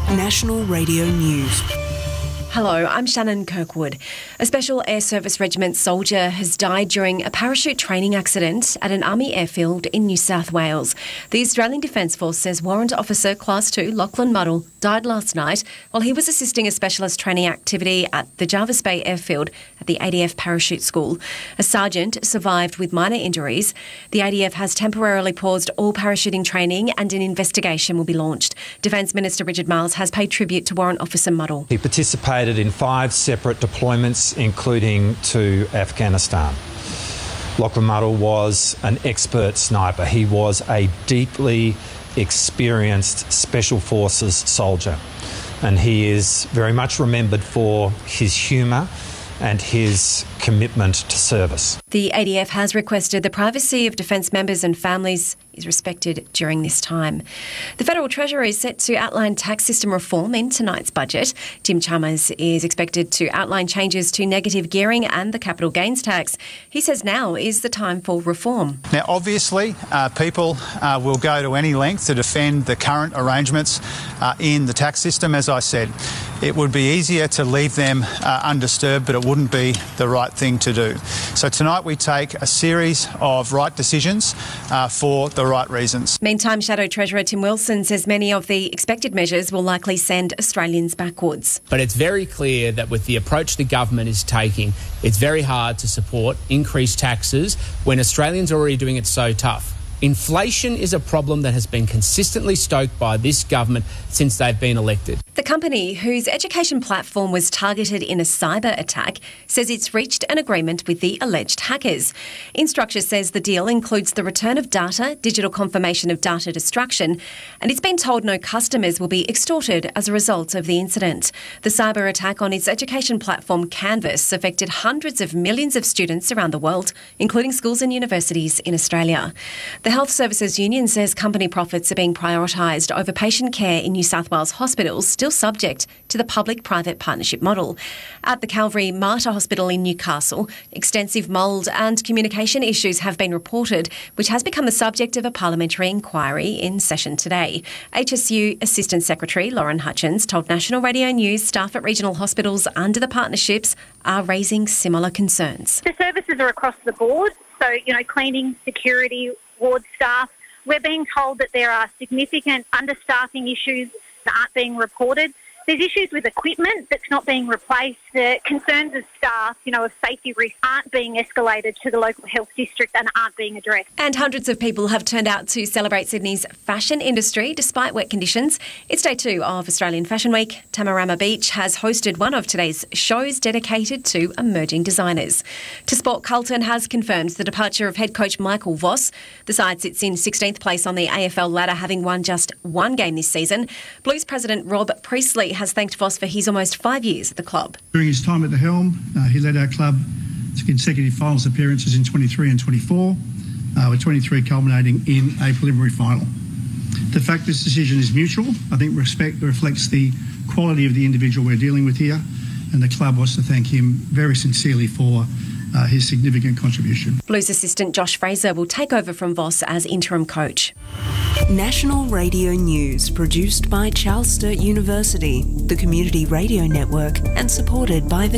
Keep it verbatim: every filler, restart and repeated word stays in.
National Radio News. Hello, I'm Shannon Kirkwood. A Special Air Service Regiment soldier has died during a parachute training accident at an Army airfield in New South Wales. The Australian Defence Force says Warrant Officer Class two Lachlan Muddle died last night while he was assisting a specialist training activity at the Jervis Bay airfield at the A D F Parachute School. A sergeant survived with minor injuries. The A D F has temporarily paused all parachuting training and an investigation will be launched. Defence Minister Richard Marles has paid tribute to Warrant Officer Muddle. He participated in five separate deployments, including to Afghanistan. Lachlan Muddle was an expert sniper. He was a deeply experienced Special Forces soldier, and he is very much remembered for his humour and his commitment to service. The A D F has requested the privacy of defence members and families is respected during this time. The Federal Treasurer is set to outline tax system reform in tonight's budget. Tim Chalmers is expected to outline changes to negative gearing and the capital gains tax. He says now is the time for reform. Now, obviously, uh, people uh, will go to any length to defend the current arrangements uh, in the tax system. As I said, it would be easier to leave them uh, undisturbed, but it wouldn't be the right thing to do. So tonight we take a series of right decisions uh, for the right reasons. Meantime, Shadow Treasurer Tim Wilson says many of the expected measures will likely send Australians backwards. But it's very clear that with the approach the government is taking, it's very hard to support increased taxes when Australians are already doing it so tough. Inflation is a problem that has been consistently stoked by this government since they've been elected. The company, whose education platform was targeted in a cyber attack, says it's reached an agreement with the alleged hackers. Instructure says the deal includes the return of data, digital confirmation of data destruction, and it's been told no customers will be extorted as a result of the incident. The cyber attack on its education platform Canvas affected hundreds of millions of students around the world, including schools and universities in Australia. The Health Services Union says company profits are being prioritised over patient care in New South Wales hospitals, still subject to the public-private partnership model. At the Calvary Mater Hospital in Newcastle, extensive mould and communication issues have been reported, which has become the subject of a parliamentary inquiry in session today. H S U Assistant Secretary Lauren Hutchins told National Radio News staff at regional hospitals under the partnerships are raising similar concerns. The services are across the board, so, you know, cleaning, security, ward staff. We're being told that there are significant understaffing issues that aren't being reported. There's issues with equipment that's not being replaced. The concerns of staff, you know, of safety risks aren't being escalated to the local health district and aren't being addressed. And hundreds of people have turned out to celebrate Sydney's fashion industry despite wet conditions. It's day two of Australian Fashion Week. Tamarama Beach has hosted one of today's shows dedicated to emerging designers. To sport, Carlton has confirmed the departure of head coach Michael Voss. The side sits in sixteenth place on the A F L ladder, having won just one game this season. Blues president Rob Priestley has thanked Voss for his almost five years at the club. During his time at the helm, uh, he led our club to consecutive finals appearances in twenty-three and twenty-four, uh, with twenty-three culminating in a preliminary final. The fact this decision is mutual, I think respect reflects the quality of the individual we're dealing with here, and the club wants to thank him very sincerely for uh, his significant contribution. Blues assistant Josh Fraser will take over from Voss as interim coach. National Radio News, produced by Charles Sturt University, the Community Radio Network, and supported by the